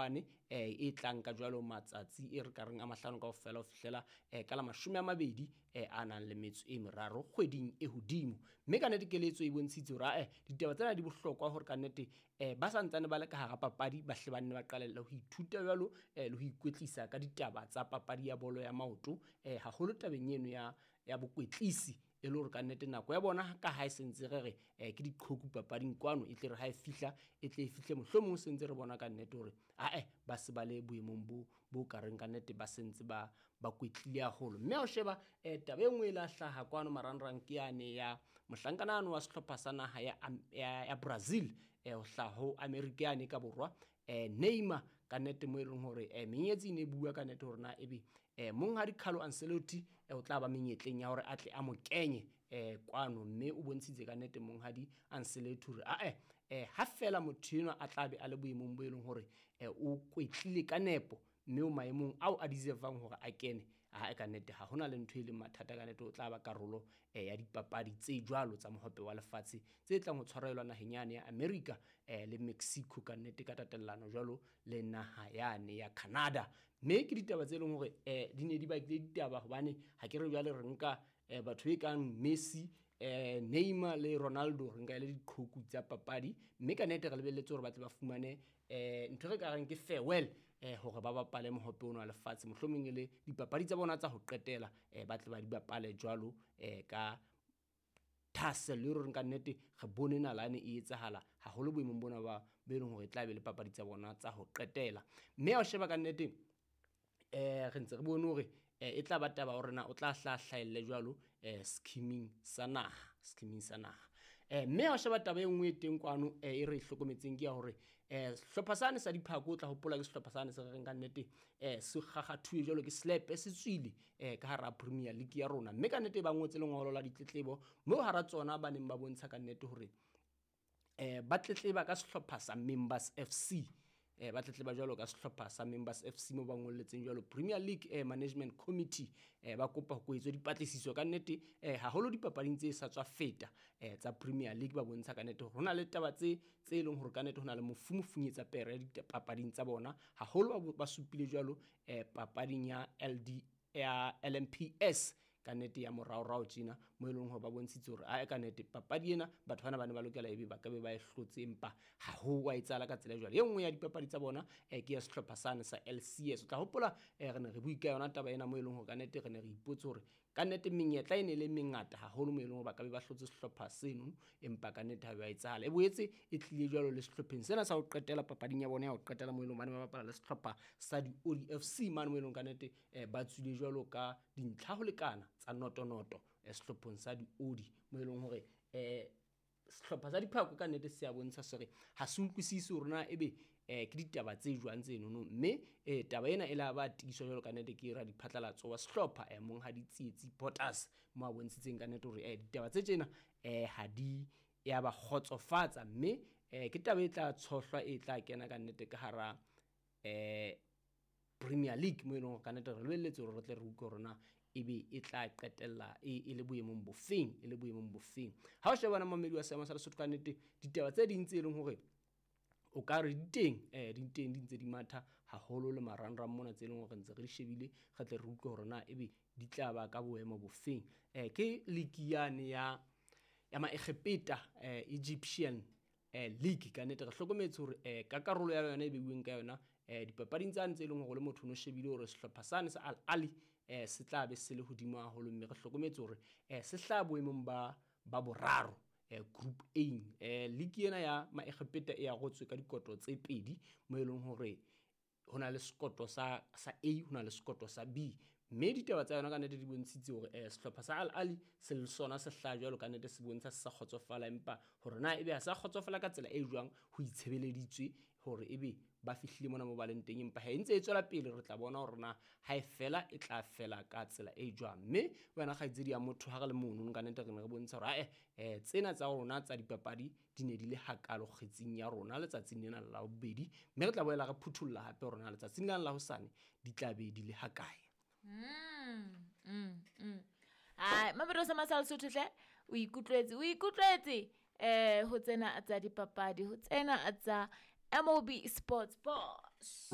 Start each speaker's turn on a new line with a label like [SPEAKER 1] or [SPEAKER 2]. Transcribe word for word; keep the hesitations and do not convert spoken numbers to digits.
[SPEAKER 1] Pudungwane eh e tlang ka jwalo matsatsi e re ka reng a mahlano kaofela ho fihlela eh ka la mashome a mabedi eh a nang le metso e meraro kgweding e hodimo. Mme ka nnete keletso e bontshitse hore eh ditaba tsena di bohlokwa hore ka nnete eh ba sa ntsane ba le ka hara papadi ba hle ba nne ba qalella ho ithuta jwalo eh le ho ikwetlisa ka ditaba tsa papadi ya bolo ya maoto eh haholo tabeng eno ya ya bokwetlisi e le hore ka nnete nako ya bona ka ha e sentse re re eh ke diqhoku papading kwano e tle re ha e fihla e tle e fihle mohlomong sentse re bona ka nnete hore a eh ba se ba le boemong bo bo ka reng ka nnete ba sentse ba ba kwetlile haholo. Mme o sheba eh taba e nngwe la hlaha kwano marangrang ke yane ya mohlankana wa sehlopha sa naha ya, ya, ya Brazil eh ho hlaho America yane ka borwa eh Neymar ka nnete mo e leng hore eh menyetsi ne bua ka nnete hore na ebe eh monghadi Carlo Ancelotti eh o tla ba menyetleng ya hore atle a mo kenye eh kwano. Mme o bontshitse ka nnete monghadi Ancelotti hore a eh eh ha fela motho enwa a tla be a le boemong bo e leng hore eh o kwetlile ka nepo mme o maemong ao a deservang hore a kene ha ka nnete ha hona le ntho e le mathata ka nnete o tla ba karolo eh, ya dipapadi tse jwalo tsa mohope wa lefatshe tse tlang ho tshwarelwa naheng yane ya America eh, le Mexico ka nnete ka tatellano jwalo le naha yane ya Canada. Mme ke ditaba tse leng hore eh, di ne di bakile ditaba hobane ha ke re jwale re nka eh, batho e kang Messi eh Neymar le Ronaldo re nka ile diqhoku tsa papadi mme ka nnete re lebelletse hore ba tle ba fumane eh ntho re ka reng ke farewell eh hore ba bapale mohope ona wa lefatshe mohlomong le dipapadi tsa bona tsa ho qetela eh ba tle ba di bapale jwalo eh ka thasel le re nka nnete re bone nalane e etsahala haholo boemong bona ba be leng hore tla be le papadi tsa bona tsa ho qetela. Mme a sheba ka nnete eh re ntse re bone hore eh e tla ba taba hore na o tla hlahlaile jwalo eh skimming sa naha skimming sa naha eh mme a sheba taba e nngwe teng kwano eh e re hlokometseng ke ya hore eh sehlopha sane sa diphako o tla hopola ke sehlopha sane se re nka nnete eh se gagathuwe jwalo ke slap se tswile eh ka hara Premier League ya rona. Mme ka nnete ba ngotse lengolo la ditletlebo mo hara tsona ba neng ba bontsha ka nnete hore eh ba tletleba ka sehlopha sa Members F C eh ba tletleba jwalo ka sehlopha sa Members F C mo ba ngolletseng jwalo Premier League eh, Management Committee eh ba kopa ho etswa dipatlisiso ka nnete eh haholo dipapading tse sa tswa feta eh tsa Premier League ba bontsha ka nnete hore hona le taba tse tse leng hore ka nnete hona le mofumo funyetsa pere ya dipapading tsa bona haholo ba supile jwalo eh papading ya L D ya L M P S ka nnete ya morao rao tjena mo eleng hore ba bontshitse hore a ka nnete papadi ena batho bana ba ne ba lokela ebe ba ka be ba e hlotse empa ha ho wa etsala ka tsela jwale. Ye nngwe ya dipapadi tsa bona eh ke ya sehlopha sane sa L C S o tla hopola eh re ne re buika yona taba ena mo eleng hore ka nnete re ne re ipotse hore ka nnete menyetla ene le mengata haholo mo eleng hore ba ka be ba hlotse sehlopha seno empa ka nnete ha ba etsala e boetse e tlile jwalo le sehlopheng sena sa ho qetela papading ya bona ya ho qetela mo eleng ba ne ba bapala le sehlopha sa di O D F C man mo eleng ka nnete eh ba tswile jwalo ka dintlha ho lekana tsa noto noto eh, sehlophong sa di O D mo eleng hore eh sehlopha sa diphako ka nnete se a bontsha sore ha se utlwisise hore na ebe eh ke ditaba tse jwang tse nono mme eh taba ena e la ba tiiso jwalo ka nnete ke ra diphatlalatso wa sehlopha eh mong ha di tsietsi Potters mo a bontshitseng ka nnete hore eh ditaba tse tsena eh ha di ya ba khotsofatsa mme eh ke taba e tla tshohlwa e tla kena ka nnete ka hara eh Premier League mo eleng ka nnete re lebelletse hore re tle re utlwe hore na ebe e tla qetella e le boemong bofeng e le boemong bofeng. Ha o shebana mamedi wa seemo sa Lesotho ka nnete ditaba tse ding tse leng hore o ka re diteng eh di teng di ntse di matha haholo le marangrang mona tse leng hore ntse re di shebile ga tle re utlwe hore na ebe di tla ba ka boemo bofeng eh ke league yane ya ya maEgipeta eh Egyptian eh league ka nnete re hlokometse hore eh ka karolo ya yona e beuweng ka yona eh dipapading tsa ntse leng hore le motho no shebile hore sehlopha sane sa Al Ahly eh se tla be se le hodimo haholo mme re hlokometse hore eh se hla boemong ba ba boraro eh group A eh league ena ya maEgipeta e ya gotswe ka dikoto tse pedi mo eleng hore hona le sekoto sa sa A hona le sekoto sa B mme ditaba tsa yona ka nnete di bontshitse hore eh sehlopha sa Al Ahly se le sona se hlajwa jwalo ka nnete se bontsha se sa kgotsofala empa hore na ebe ha sa kgotsofala ka tsela e jwang ho itshebeleditswe hore ebe ba fihlile mona mo ba leng teng empa ha e ntse e tswela pele re tla bona hore na ha e fela e tla fela ka tsela e jwang mme wena ga itsedi ya motho ha re le mono ka nnete re ne re bontsha hore eh tsena tsa rona tsa dipapadi di ne di le hakalo kgetsing ya rona letsatsing lena la bobedi mme re tla boela re phuthulla hape hore na letsatsing lena la hosane di tla be di le hakae.
[SPEAKER 2] Mm, mm, mm. Hai, mabero sa masal sotle o ikutlwetse o ikutlwetse eh ho tsena tsa dipapadi ho tsena tsa M O B Sports Boss.